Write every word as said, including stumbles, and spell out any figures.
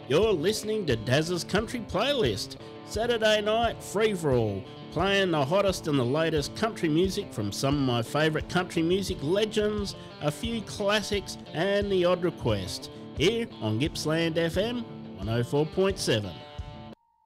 You're listening to Daz's Country Playlist, Saturday night free-for-all, playing the hottest and the latest country music from some of my favourite country music legends, a few classics and the odd request, here on Gippsland F M one oh four point seven.